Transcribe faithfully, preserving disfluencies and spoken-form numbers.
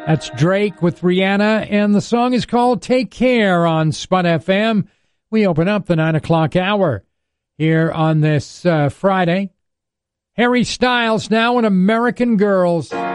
That's Drake with Rihanna, and the song is called Take Care on Spud F M. We open up the nine o'clock hour here on this uh, Friday. Harry Styles now in American Girls.